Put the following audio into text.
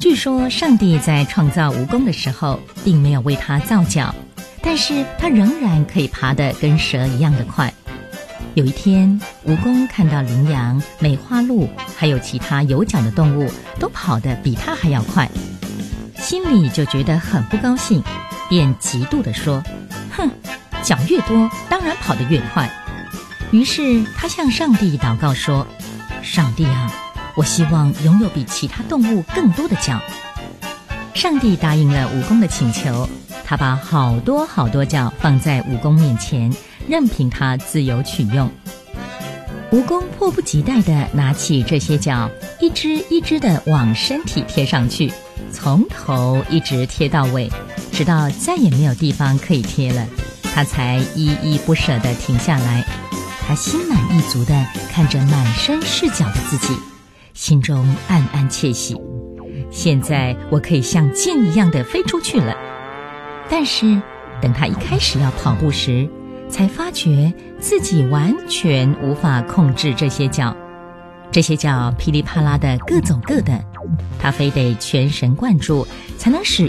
据说上帝在创造蜈蚣的时候并没有为它造脚，但是它仍然可以爬得跟蛇一样的快。有一天，蜈蚣看到羚羊、梅花鹿还有其他有脚的动物都跑得比它还要快，心里就觉得很不高兴，便嫉妒地说：哼，脚越多当然跑得越快。于是他向上帝祷告说：上帝啊，我希望拥有比其他动物更多的脚。上帝答应了蜈蚣的请求，他把好多好多脚放在蜈蚣面前，任凭它自由取用。蜈蚣迫不及待地拿起这些脚，一只一只地往身体贴上去，从头一直贴到尾，直到再也没有地方可以贴了，它才依依不舍地停下来。他心满意足地看着满身是脚的自己，心中暗暗窃喜，现在我可以像箭一样地飞出去了。但是等他一开始要跑步时，才发觉自己完全无法控制这些脚，这些脚噼里啪啦的各走各的，他非得全神贯注才能使